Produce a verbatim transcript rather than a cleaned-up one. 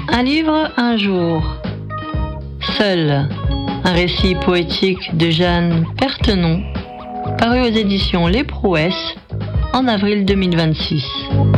Un livre, un jour. Seul, un récit poétique de Jeanne Pertenon, paru aux éditions Les Prouesses en avril deux mille vingt-six.